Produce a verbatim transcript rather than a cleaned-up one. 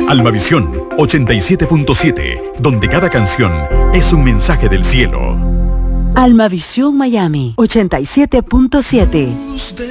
Almavisión ochenta y siete punto siete, donde cada canción es un mensaje del cielo. Almavisión Miami ochenta y siete punto siete.